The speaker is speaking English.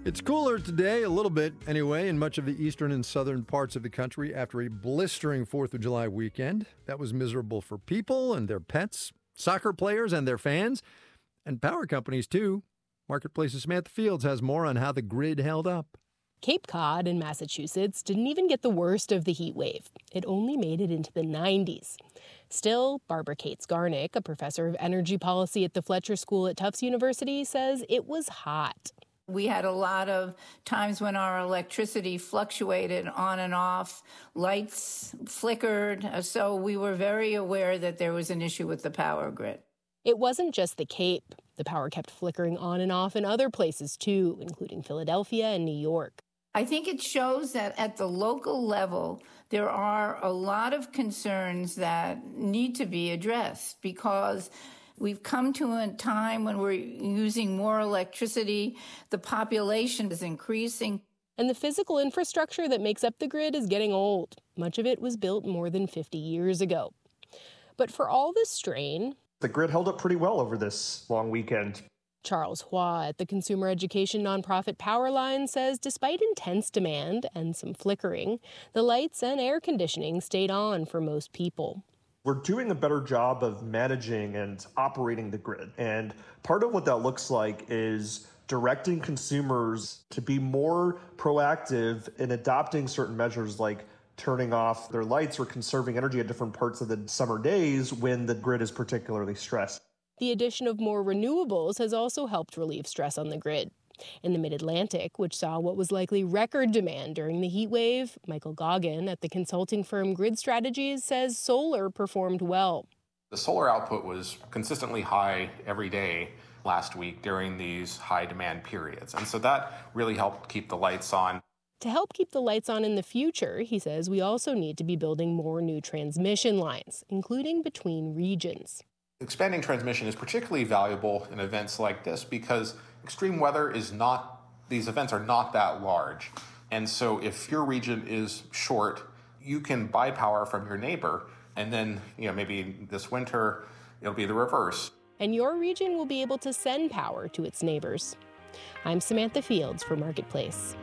It's cooler today, a little bit anyway, in much of the eastern and southern parts of the country after a blistering 4th of July weekend. That was miserable for people and their pets, soccer players and their fans, and power companies, too. Marketplace's Samantha Fields has more on how the grid held up. Cape Cod in Massachusetts didn't even get the worst of the heat wave. It only made it into the 90s. Still, Barbara Cates-Garnick, a professor of energy policy at the Fletcher School at Tufts University, says it was hot. We had a lot of times when our electricity fluctuated on and off, lights flickered, so we were very aware that there was an issue with the power grid. It wasn't just the Cape. The power kept flickering on and off in other places too, including Philadelphia and New York. I think it shows that at the local level, there are a lot of concerns that need to be addressed because we've come to a time when we're using more electricity, the population is increasing. And the physical infrastructure that makes up the grid is getting old. Much of it was built more than 50 years ago. But for all this strain, the grid held up pretty well over this long weekend. Charles Hua at the consumer education nonprofit Powerline says despite intense demand and some flickering, the lights and air conditioning stayed on for most people. We're doing a better job of managing and operating the grid. And part of what that looks like is directing consumers to be more proactive in adopting certain measures like turning off their lights or conserving energy at different parts of the summer days when the grid is particularly stressed. The addition of more renewables has also helped relieve stress on the grid. In the Mid-Atlantic, which saw what was likely record demand during the heat wave, Michael Goggin at the consulting firm Grid Strategies says solar performed well. The solar output was consistently high every day last week during these high demand periods. And so that really helped keep the lights on. To help keep the lights on in the future, he says we also need to be building more new transmission lines, including between regions. Expanding transmission is particularly valuable in events like this because extreme weather these events are not that large. And so if your region is short, you can buy power from your neighbor. And then, maybe this winter, it'll be the reverse. And your region will be able to send power to its neighbors. I'm Samantha Fields for Marketplace.